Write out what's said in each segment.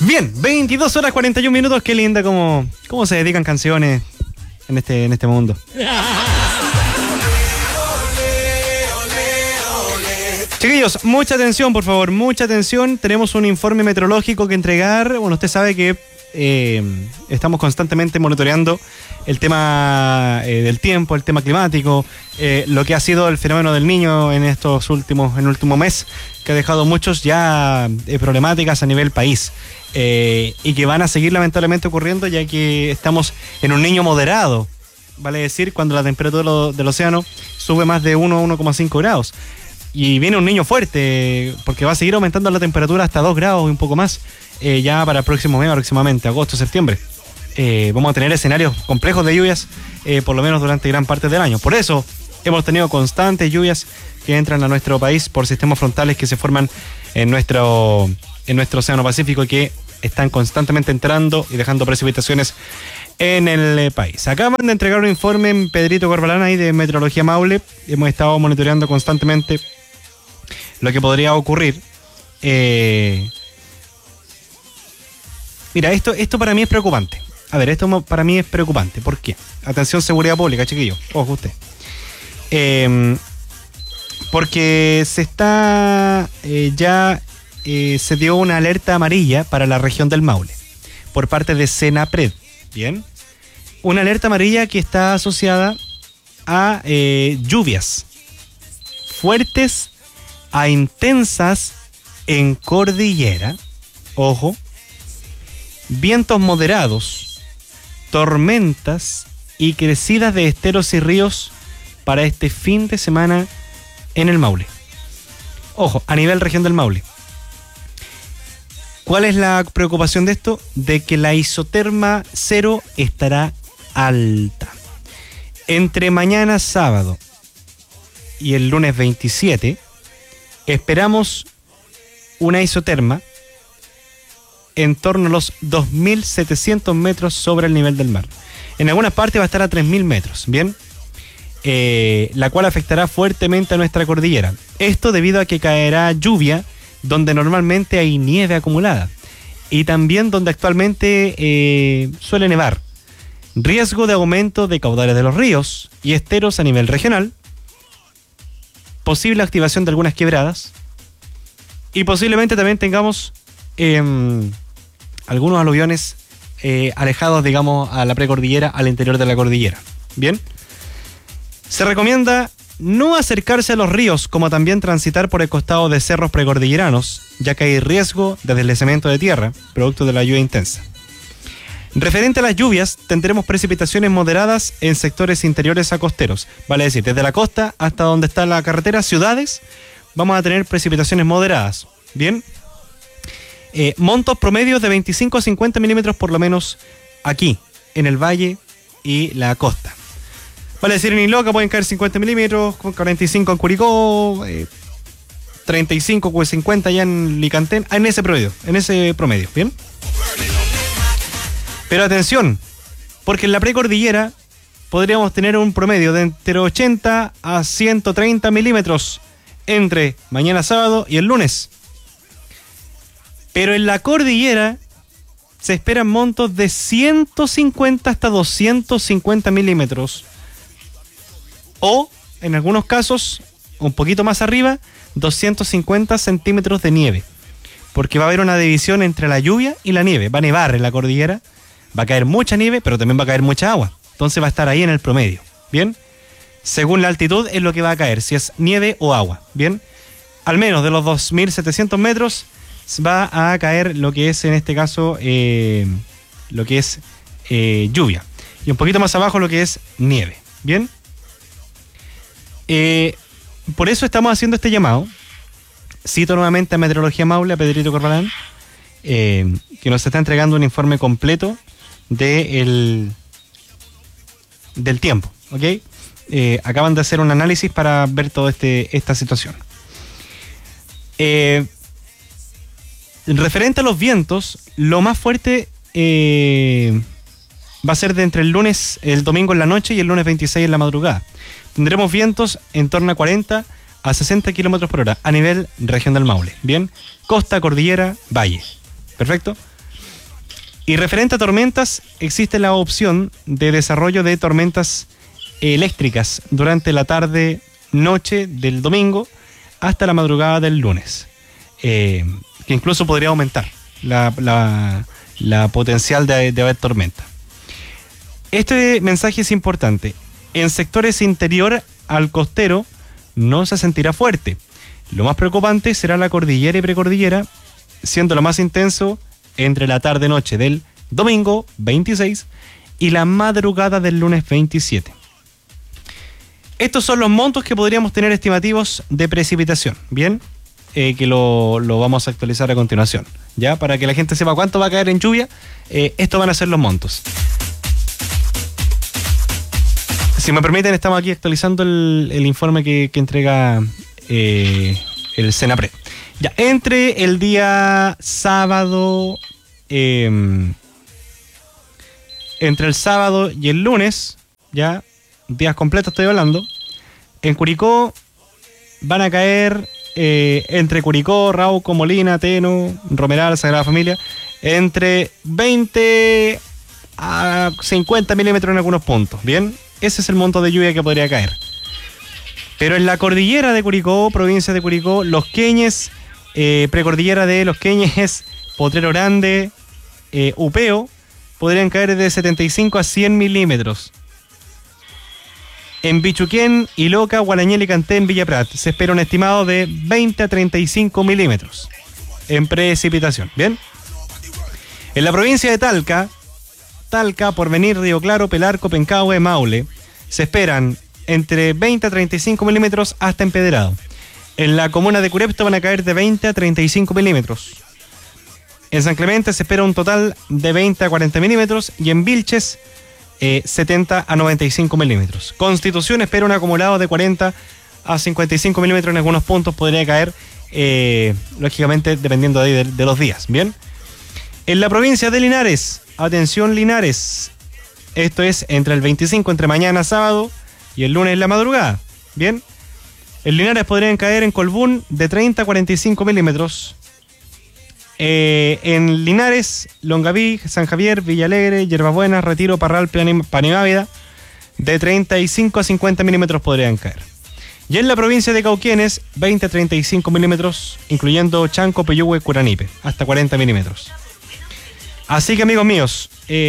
Bien, 22 horas 41 minutos. Qué linda cómo se dedican canciones en este mundo. Chiquillos, mucha atención, por favor, mucha atención. Tenemos un informe meteorológico que entregar. Bueno, usted sabe que estamos constantemente monitoreando el tema del tiempo, el tema climático, lo que ha sido el fenómeno del Niño en el último mes, que ha dejado muchos ya problemáticas a nivel país, y que van a seguir lamentablemente ocurriendo, ya que estamos en un Niño moderado, vale decir, cuando la temperatura del océano sube más de 1 a 1,5 grados. Y viene un Niño fuerte, porque va a seguir aumentando la temperatura hasta 2 grados y un poco más, ya para el próximo mes, aproximadamente agosto, septiembre. Vamos a tener escenarios complejos de lluvias, por lo menos durante gran parte del año. Por eso hemos tenido constantes lluvias que entran a nuestro país por sistemas frontales que se forman en nuestro océano Pacífico, y que están constantemente entrando y dejando precipitaciones en el país. Acaban de entregar un informe en Pedrito Corbalán ahí de Meteorología Maule. Hemos estado monitoreando constantemente lo que podría ocurrir. Mira, esto para mí es preocupante. A ver, esto para mí es preocupante. ¿Por qué? Atención, seguridad pública, chiquillo. Ojo usted. Porque se dio una alerta amarilla para la región del Maule por parte de Senapred. Bien. Una alerta amarilla que está asociada a lluvias fuertes a intensas en cordillera. Ojo. Vientos moderados, tormentas y crecidas de esteros y ríos para este fin de semana en el Maule. Ojo, a nivel región del Maule. ¿Cuál es la preocupación de esto? De que la isoterma cero estará alta. Entre mañana sábado y el lunes 27 esperamos una isoterma en torno a los 2.700 metros sobre el nivel del mar. En algunas partes va a estar a 3.000 metros, ¿bien? La cual afectará fuertemente a nuestra cordillera. Esto debido a que caerá lluvia donde normalmente hay nieve acumulada, y también donde actualmente suele nevar. Riesgo de aumento de caudales de los ríos y esteros a nivel regional, posible activación de algunas quebradas, y posiblemente también tengamos algunos aluviones alejados, digamos, a la precordillera, al interior de la cordillera. Bien, se recomienda no acercarse a los ríos, como también transitar por el costado de cerros precordilleranos, ya que hay riesgo de deslizamiento de tierra, producto de la lluvia intensa. Referente a las lluvias, tendremos precipitaciones moderadas en sectores interiores a costeros, vale decir, desde la costa hasta donde está la carretera, ciudades, vamos a tener precipitaciones moderadas. Bien, montos promedios de 25 a 50 milímetros por lo menos aquí, en el valle y la costa. Vale decir, en Iloca pueden caer 50 milímetros, 45 en Curicó, 35 o 50 ya en Licantén, en ese promedio, ¿bien? Pero atención, porque en la precordillera podríamos tener un promedio de entre 80 a 130 milímetros entre mañana sábado y el lunes. Pero en la cordillera se esperan montos de 150 hasta 250 milímetros. O, en algunos casos, un poquito más arriba, 250 centímetros de nieve. Porque va a haber una división entre la lluvia y la nieve. Va a nevar en la cordillera, va a caer mucha nieve, pero también va a caer mucha agua. Entonces va a estar ahí en el promedio. ¿Bien? Según la altitud es lo que va a caer, si es nieve o agua. ¿Bien? Al menos de los 2.700 metros va a caer lo que es, en este caso, lluvia. Y un poquito más abajo lo que es nieve. ¿Bien? Por eso estamos haciendo este llamado. Cito nuevamente a Meteorología Maule, a Pedrito Corbalán, que nos está entregando un informe completo del tiempo, ¿ok? Acaban de hacer un análisis para ver toda esta situación. Referente a los vientos, lo más fuerte va a ser de entre el domingo en la noche y el lunes 26 en la madrugada. Tendremos vientos en torno a 40 a 60 kilómetros por hora a nivel región del Maule. Bien, costa, cordillera, valle. Perfecto. Y referente a tormentas, existe la opción de desarrollo de tormentas eléctricas durante la tarde-noche del domingo hasta la madrugada del lunes, que incluso podría aumentar la potencial de haber tormenta. Este mensaje es importante. En sectores interior al costero no se sentirá fuerte. Lo más preocupante será la cordillera y precordillera, siendo lo más intenso entre la tarde-noche del domingo 26 y la madrugada del lunes 27. Estos son los montos que podríamos tener estimativos de precipitación, ¿bien? Que lo vamos a actualizar a continuación, ¿ya? Para que la gente sepa cuánto va a caer en lluvia, estos van a ser los montos. Si me permiten, estamos aquí actualizando el informe que entrega el Senapred. Ya, entre el día sábado, entre el sábado y el lunes, ya, días completos estoy hablando, en Curicó van a caer, entre Curicó, Rauco, Molina, Teno, Romeral, Sagrada Familia, entre 20 a 50 milímetros en algunos puntos, ¿bien? Ese es el monto de lluvia que podría caer. Pero en la cordillera de Curicó, provincia de Curicó, Los Queñes, precordillera de Los Queñes, Potrero Grande, Upeo, podrían caer de 75 a 100 milímetros. En Bichuquén, Iloca, Gualañel y Cantén, Villa Prat, se espera un estimado de 20 a 35 milímetros en precipitación. ¿Bien? En la provincia de Talca, Porvenir, Río Claro, Pelarco, Pencahue, Maule, se esperan entre 20 a 35 milímetros hasta Empedrado. En la comuna de Curepto van a caer de 20 a 35 milímetros. En San Clemente se espera un total de 20 a 40 milímetros y en Vilches 70 a 95 milímetros. Constitución espera un acumulado de 40 a 55 milímetros en algunos puntos, podría caer, lógicamente, dependiendo de los días. Bien. En la provincia de Linares, atención Linares, esto es entre el 25, entre mañana sábado y el lunes en la madrugada. Bien. En Linares podrían caer en Colbún de 30 a 45 milímetros. En Linares, Longaví, San Javier, Villalegre, Yerbabuena, Retiro, Parral, Panimávida, de 35 a 50 milímetros podrían caer. Y en la provincia de Cauquenes, 20 a 35 milímetros, incluyendo Chanco, Peyúgue, Curanipe, hasta 40 milímetros. Así que, amigos míos,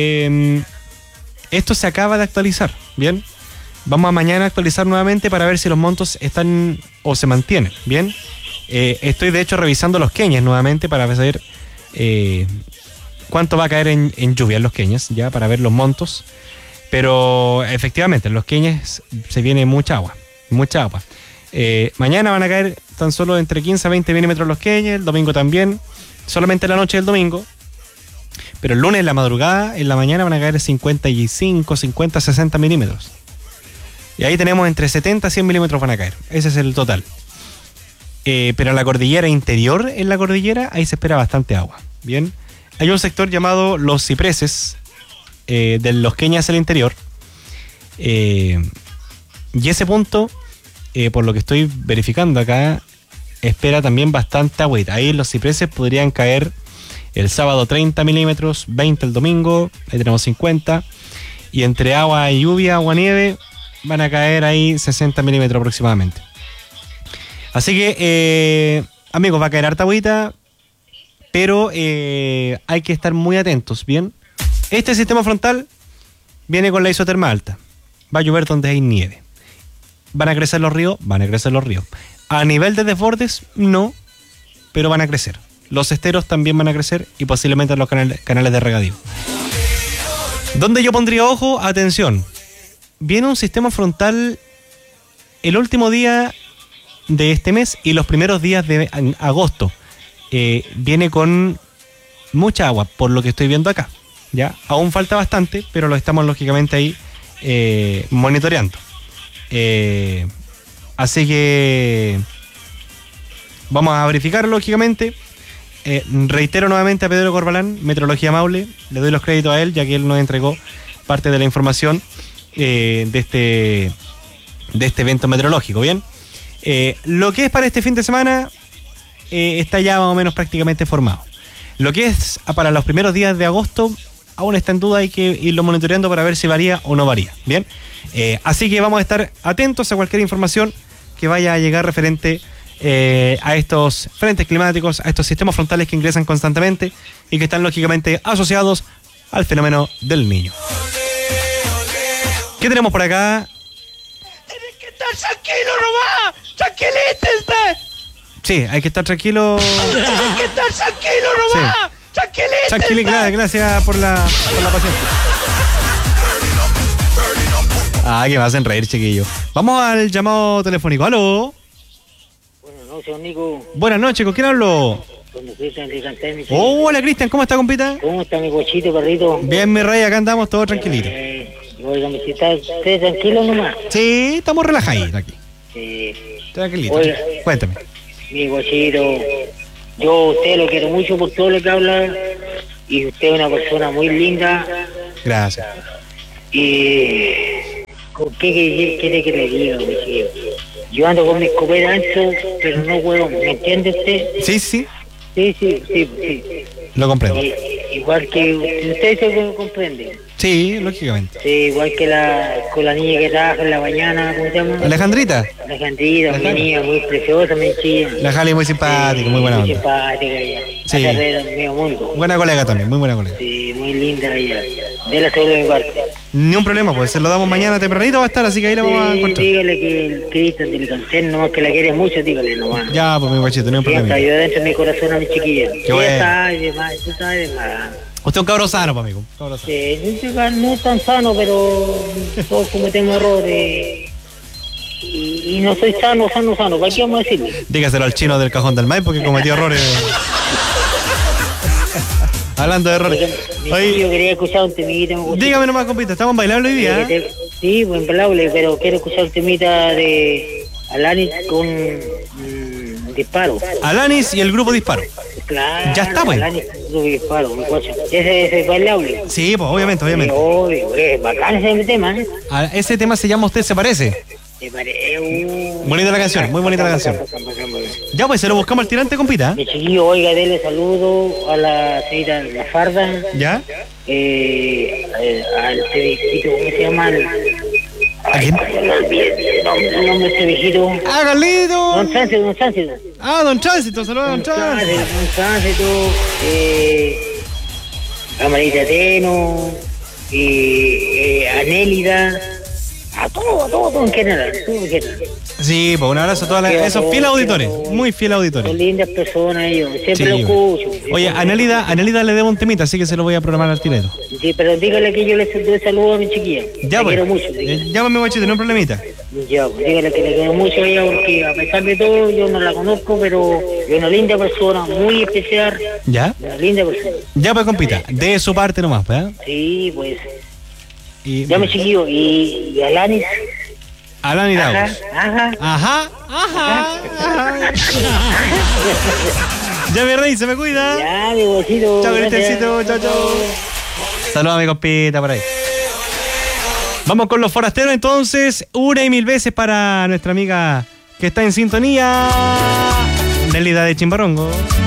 esto se acaba de actualizar, ¿bien? Vamos a mañana actualizar nuevamente para ver si los montos están o se mantienen, ¿bien? Estoy de hecho revisando Los Queñes nuevamente para ver cuánto va a caer en lluvia en Los Queñes, ya para ver los montos. Pero efectivamente en Los Queñes se viene mucha agua, mucha agua. Mañana van a caer tan solo entre 15 a 20 milímetros Los Queñes, el domingo también, solamente la noche del domingo. Pero el lunes en la madrugada, en la mañana van a caer 55, 50, 60 milímetros. Y ahí tenemos entre 70 a 100 milímetros van a caer. Ese es el total. Pero en la cordillera interior, en la cordillera, ahí se espera bastante agua. Bien. Hay un sector llamado Los Cipreses, de Los Queñas al interior. Y ese punto, por lo que estoy verificando acá, espera también bastante agüita. Ahí en Los Cipreses podrían caer el sábado 30 milímetros, 20 el domingo, ahí tenemos 50. Y entre agua y lluvia, agua-nieve, van a caer ahí 60 milímetros aproximadamente. Así que, amigos, va a caer harta agüita, pero hay que estar muy atentos, ¿bien? Este sistema frontal viene con la isoterma alta. Va a llover donde hay nieve. ¿Van a crecer los ríos? Van a crecer los ríos. A nivel de desbordes, no, pero van a crecer. Los esteros también van a crecer y posiblemente los canales de regadío. ¿Dónde yo pondría ojo? Atención. Viene un sistema frontal el último día de este mes y los primeros días de agosto. Viene con mucha agua, por lo que estoy viendo acá. ¿Ya? Aún falta bastante, pero lo estamos lógicamente ahí monitoreando. Así que vamos a verificar lógicamente. Reitero nuevamente a Pedro Corbalán, Meteorología Maule, le doy los créditos a él, ya que él nos entregó parte de la información de este evento meteorológico, ¿bien? Lo que es para este fin de semana está ya más o menos prácticamente formado. Lo que es para los primeros días de agosto aún está en duda, hay que irlo monitoreando para ver si varía o no varía. Bien, así que vamos a estar atentos a cualquier información que vaya a llegar referente a estos frentes climáticos, a estos sistemas frontales que ingresan constantemente y que están lógicamente asociados al fenómeno del Niño. ¿Qué tenemos por acá? Tienes que estar tranquilo nomás. Tranquilítense. Sí, hay que estar tranquilo. Tienes que estar tranquilo nomás. Sí. Tranquilítense. Tranquilidad, gracias por la paciencia. Que me hacen reír, chiquillo. Vamos al llamado telefónico. ¿Aló? Buenas noches, Nico. Buenas noches, ¿con quién hablo? Con Cristian de Cantel. Hola, Cristian, ¿cómo está, compita? ¿Cómo está mi cochito, perrito? Bien, mi rey, acá andamos todos tranquilitos. Oiga, ¿me está usted tranquilo nomás? Sí, estamos relajaditos aquí. Tranquilito. Oiga, Cuéntame. mi cochito, yo a usted lo quiero mucho por todo lo que habla y usted es una persona muy linda Gracias. y... ¿Qué quiere que le diga, cochito? Yo ando con mi escopeta ancho, pero no puedo, ¿me entiende usted? Sí, sí, Sí. lo comprendo. Igual que usted se comprende. Sí, lógicamente. Sí, igual que con la niña que trabaja en la mañana, ¿cómo se llama? Alejandrita. Alejandrita, mi niña muy preciosa, mi chilla. La Jali muy simpática, muy buena Muy onda. simpática ella. Sí. Hace reír al medio mundo. Buena colega también, muy buena colega. Sí, muy linda ella. Déla sobre mi parte. Ni un problema, pues se lo damos mañana tempranito, va a estar, así que ahí la vamos a Sí, encontrar. dígale que el Cristo del Cantel, nomás que la quiere mucho, dígale nomás. Ya, pues mi guachito, no hay Siempre problema. ayuda dentro de mi corazón a mi chiquilla. Qué bueno. Tú sabes de más. Usted es un cabro sano, pues, amigo. Cabro sano. Sí, no es tan sano, pero todos cometemos errores. Y no soy sano. ¿Para qué vamos a decirle? Dígaselo al chino del cajón del maíz porque cometió errores. Hablando de errores. Yo Oye, quería escuchar un temita. dígame nomás, compita, estamos bailando hoy día. Sí, buen bailable, pero quiero escuchar un temita de Alanis con Disparo. Alanis y el grupo Disparo. Claro. Ya está, pues. Alanis con Disparo, mi coche. Ese es bailable. Sí, pues obviamente. Obvio, es bacán ese tema, ¿eh? Ese tema se llama Usted se parece. Me parece Bonita la canción, muy bonita la canción. Ya, pues se lo buscamos al tirante, compita. Mi chiquillo, oiga, dele saludo a la señorita La Farda, ¿Ya? al este viejito, ¿cómo se llama? ¿A quién? No olvidé el nombre de este viejito. ¡Ah, Carlito! Don Tránsito. Don Tránsito, saludos a Don Tránsito. Don Tránsito, a Marita Teno, a Nélida, a todo en general, Sí, pues un abrazo a todas esos fieles auditores, muy fieles Son auditores. lindas personas ellos, siempre Sí, lo escucho. Oye, a Nélida le debo un temita, así que se lo voy a programar al tireto. Sí, pero dígale que yo le doy saludo a mi chiquilla. Ya, La pues. quiero mucho. Dígale. Ya, pues, mi guachito, no hay problemita. Ya, pues, dígale que le quiero mucho a ella porque a pesar de todo yo no la conozco, pero es una linda persona, muy especial. ¿Ya? Una linda persona. Ya, pues, compita, de su parte nomás, ¿verdad? Sí, pues. Y Ya me chiquillo. Y Alanis. Alanis Ajá, Dawes. ajá. Ajá. Ya, mi rey, se me cuida. Ya, mi bolsito. Chao, gracias. Cristiancito, chao. Saludos a mi compita por ahí. Vamos con los forasteros entonces, una y mil veces para nuestra amiga que está en sintonía, Nélida de Chimbarongo.